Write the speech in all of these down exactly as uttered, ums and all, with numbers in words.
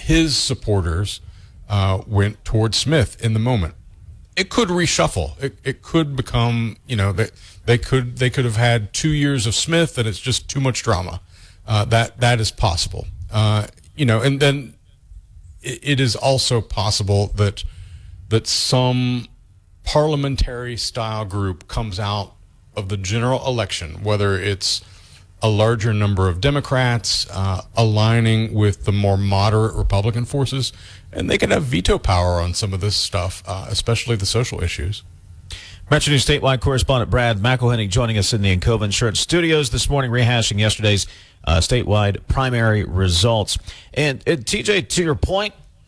his supporters uh, went towards Smith in the moment. It could reshuffle. It, it could become, you know, they, they could they could have had two years of Smith and it's just too much drama. Uh, that that is possible. Uh, you know, and then it, it is also possible that that some parliamentary style group comes out of the general election, whether it's a larger number of Democrats uh, aligning with the more moderate Republican forces, and they can have veto power on some of this stuff, uh, especially the social issues. Metro News statewide correspondent Brad McElhenney joining us in the Encova Insurance Studios this morning, rehashing yesterday's uh, statewide primary results. And, and T J, to your point,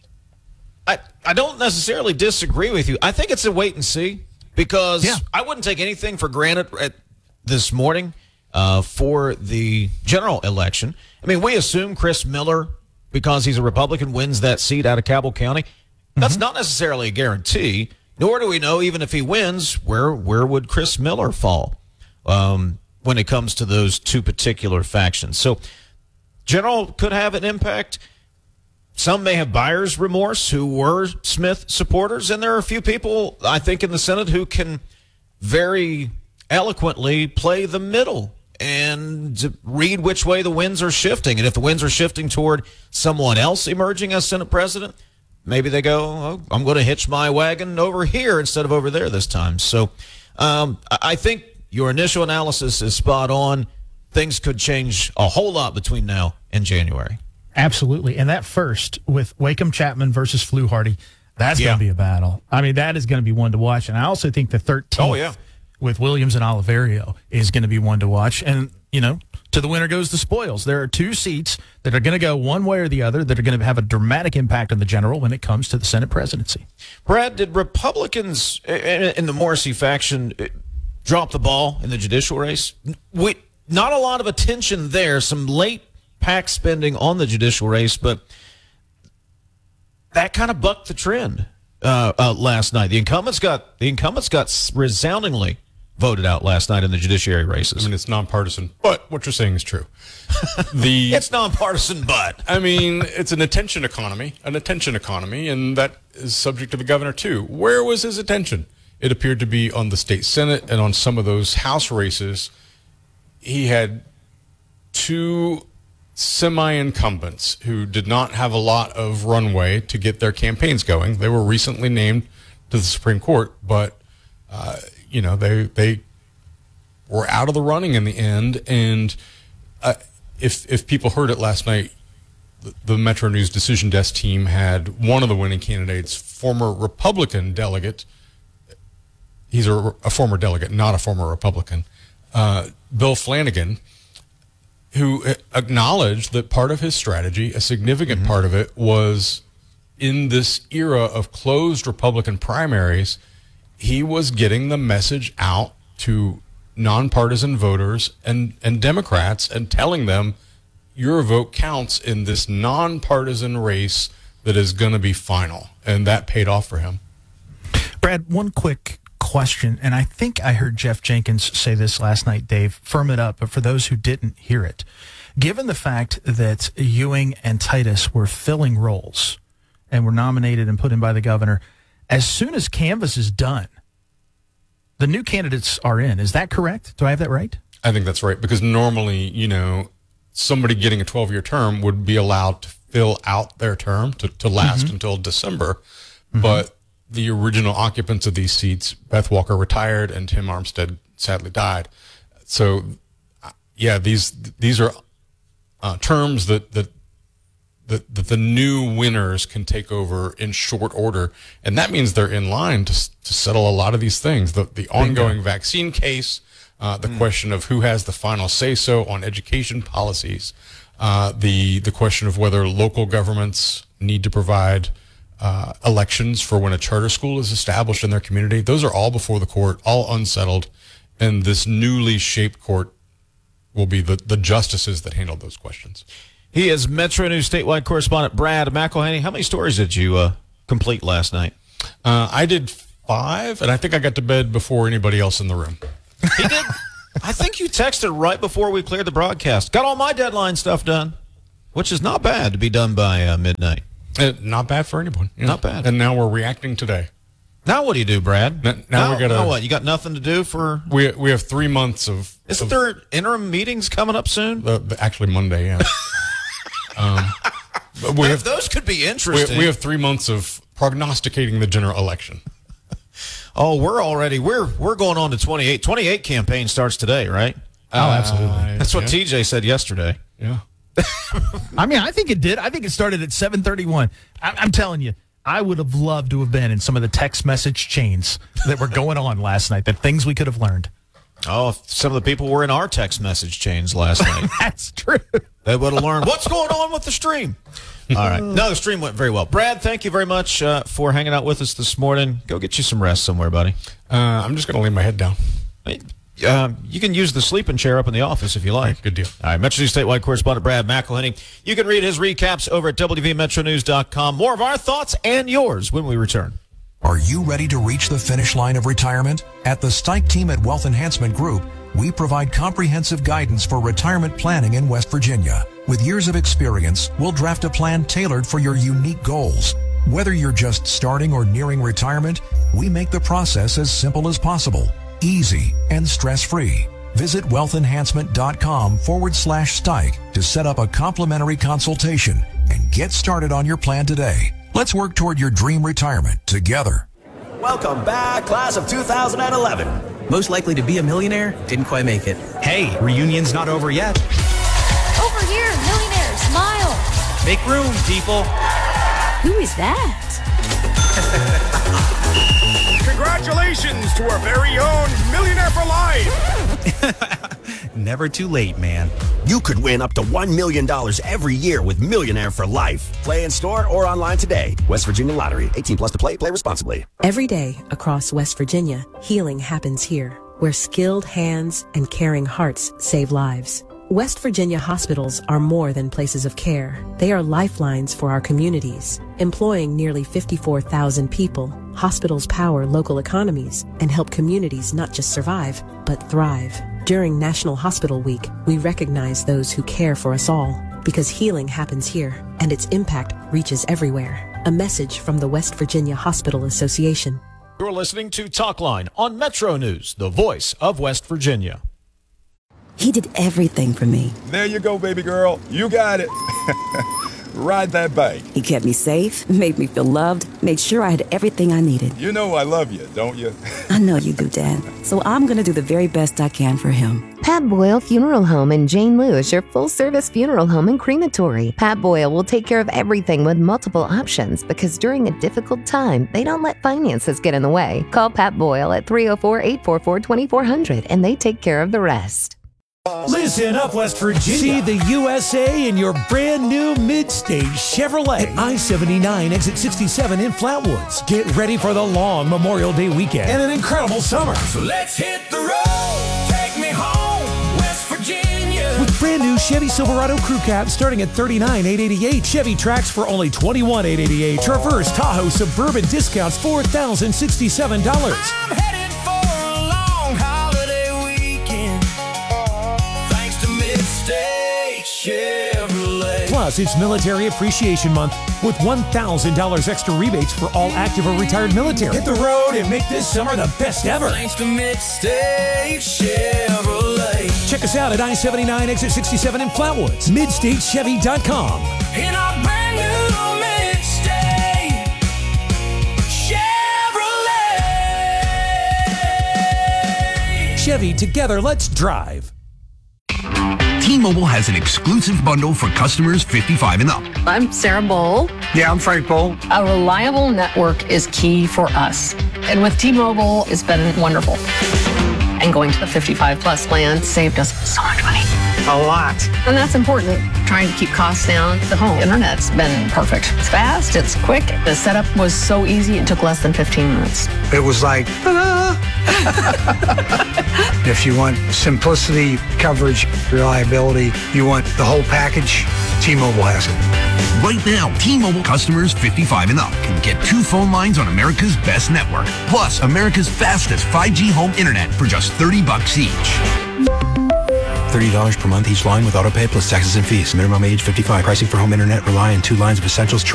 I, I don't necessarily disagree with you. I think it's a wait and see, because yeah. I wouldn't take anything for granted at this morning uh, for the general election. I mean, we assume Chris Miller, because he's a Republican, wins that seat out of Cabell County. That's mm-hmm. not necessarily a guarantee, nor do we know, even if he wins, where where would Chris Miller fall um, when it comes to those two particular factions. So general could have an impact. Some may have buyer's remorse who were Smith supporters, and there are a few people, I think, in the Senate who can very eloquently play the middle and read which way the winds are shifting. And if the winds are shifting toward someone else emerging as Senate president, maybe they go, oh, I'm going to hitch my wagon over here instead of over there this time. So um, I think your initial analysis is spot on. Things could change a whole lot between now and January. Absolutely. And that first with Wacom Chapman versus Fluharty, that's yeah. going to be a battle. I mean, that is going to be one to watch. And I also think the thirteenth oh, yeah. with Williams and Oliverio is going to be one to watch. And, you know, to the winner goes the spoils. There are two seats that are going to go one way or the other that are going to have a dramatic impact on the general when it comes to the Senate presidency. Brad, did Republicans in the Morrissey faction drop the ball in the judicial race? We, not a lot of attention there. Some late PAC spending on the judicial race, but that kind of bucked the trend uh, uh, last night. The incumbents got the incumbents got resoundingly voted out last night in the judiciary races. I mean, it's nonpartisan, but what you're saying is true. The it's nonpartisan, but I mean, it's an attention economy, an attention economy, and that is subject to the governor too. Where was his attention? It appeared to be on the state Senate and on some of those House races. He had two semi-incumbents who did not have a lot of runway to get their campaigns going. They were recently named to the Supreme Court, but uh, you know they they were out of the running in the end. And uh, if if people heard it last night, the, the Metro News Decision Desk team had one of the winning candidates, former Republican delegate. He's a, a former delegate, not a former Republican. Uh, Bill Flanagan, who acknowledged that part of his strategy, a significant mm-hmm. part of it, was in this era of closed Republican primaries, he was getting the message out to nonpartisan voters and, and Democrats and telling them your vote counts in this nonpartisan race that is going to be final. And that paid off for him. Brad, one quick question, and I think I heard Jeff Jenkins say this last night, Dave, firm it up, but for those who didn't hear it, given the fact that Ewing and Titus were filling roles and were nominated and put in by the governor, as soon as canvass is done, the new candidates are in. Is that correct? Do I have that right? I think that's right, because normally, you know, somebody getting a twelve-year term would be allowed to fill out their term to, to last mm-hmm. until December, mm-hmm. but the original occupants of these seats, Beth Walker retired and Tim Armstead sadly died. So, yeah, these these are uh, terms that, that that that the new winners can take over in short order, and that means they're in line to to settle a lot of these things. The the ongoing Bingo. vaccine case, uh, the mm. question of who has the final say so on education policies, uh, the the question of whether local governments need to provide Uh, elections for when a charter school is established in their community. Those are all before the court, all unsettled, and this newly shaped court will be the, the justices that handle those questions. He is Metro News statewide correspondent Brad McElhenney. How many stories did you uh, complete last night? Uh, I did five, and I think I got to bed before anybody else in the room. He did. I think you texted right before we cleared the broadcast. Got all my deadline stuff done, which is not bad to be done by uh, midnight. Uh, not bad for anyone. you know. Not bad. And now we're reacting today. Now what do you do, Brad? Now, now we got now what? You got nothing to do for? We we have three months of. Isn't of, there interim meetings coming up soon? Uh, actually, Monday. Yeah. um, but we have Those could be we, interesting. we have three months of prognosticating the general election. Oh, we're already we're we're going on to twenty-eight. twenty-eight campaign starts today, right? Oh, absolutely. Uh, That's what yeah. T J said yesterday. Yeah. I mean, I think it did. I think it started at seven thirty-one. I- I'm telling you, I would have loved to have been in some of the text message chains that were going on last night, the things we could have learned. Oh, if some of the people were in our text message chains last night. That's true. They would have learned what's going on with the stream. All right. No, the stream went very well. Brad, thank you very much uh, for hanging out with us this morning. Go get you some rest somewhere, buddy. Uh, I'm just going to lay my head down. Uh, you can use the sleeping chair up in the office if you like. Good deal. All right, Metro News statewide correspondent Brad McElhenney. You can read his recaps over at W V metro news dot com. More of our thoughts and yours when we return. Are you ready to reach the finish line of retirement? At the Stike team at Wealth Enhancement Group, we provide comprehensive guidance for retirement planning in West Virginia. With years of experience, we'll draft a plan tailored for your unique goals. Whether you're just starting or nearing retirement, we make the process as simple as possible, easy, and stress-free. Visit wealthenhancement.com forward slash Stike to set up a complimentary consultation and get started on your plan today. Let's work toward your dream retirement together. Welcome back, class of two thousand eleven. Most likely to be a millionaire, didn't quite make it. Hey, reunion's not over yet. Over here, millionaire, smile. Make room, people. Who is that? Congratulations to our very own Millionaire for Life. Never too late, man. You could win up to one million dollars every year with Millionaire for Life. Play in store or online today. West Virginia Lottery. eighteen plus to play. Play responsibly. Every day across West Virginia, healing happens here, where skilled hands and caring hearts save lives. West Virginia hospitals are more than places of care. They are lifelines for our communities. Employing nearly fifty-four thousand people, hospitals power local economies and help communities not just survive, but thrive. During National Hospital Week, we recognize those who care for us all, because healing happens here and its impact reaches everywhere. A message from the West Virginia Hospital Association. You're listening to Talkline on Metro News, the voice of West Virginia. He did everything for me. There you go, baby girl. You got it. Ride that bike. He kept me safe, made me feel loved, made sure I had everything I needed. You know I love you, don't you? I know you do, Dad. So I'm going to do the very best I can for him. Pat Boyle Funeral Home in Jane Lewis, your full-service funeral home and crematory. Pat Boyle will take care of everything with multiple options because during a difficult time, they don't let finances get in the way. Call Pat Boyle at three oh four, eight four four, two four zero zero and they take care of the rest. Listen up, West Virginia. See the U S A in your brand new mid-stage Chevrolet at I seventy-nine exit sixty-seven in Flatwoods. Get ready for the long Memorial Day weekend and an incredible summer. So let's hit the road. Take me home, West Virginia. With brand new Chevy Silverado Crew Cab starting at thirty-nine thousand eight hundred eighty-eight. Chevy Trax for only twenty-one thousand eight hundred eighty-eight. Traverse Tahoe Suburban discounts four thousand sixty-seven dollars. I'm headed for a long holiday weekend. Thanks to Mid-State Chevrolet. Plus, it's Military Appreciation Month with one thousand dollars extra rebates for all active or retired military. Hit the road and make this summer the best ever. Thanks to Mid-State Chevrolet. Check us out at I seventy-nine exit sixty-seven in Flatwoods. mid state chevy dot com. In our brand new Mid-State Chevrolet. Chevy, together, let's drive. T-Mobile has an exclusive bundle for customers fifty-five and up. I'm Sarah Bowl. Yeah, I'm Frank Bowl. A reliable network is key for us. And with T-Mobile, it's been wonderful. And going to the fifty-five plus plan saved us so much money. A lot. And that's important. Trying to keep costs down. The home internet's been perfect. It's fast, it's quick. The setup was so easy, it took less than fifteen minutes. It was like, ta-da! If you want simplicity, coverage, reliability, you want the whole package, T-Mobile has it. Right now, T-Mobile customers fifty-five and up can get two phone lines on America's best network, plus America's fastest five G home internet for just thirty bucks each. thirty dollars per month each line with autopay plus taxes and fees. Minimum age fifty-five. Pricing for home internet rely on two lines of essentials.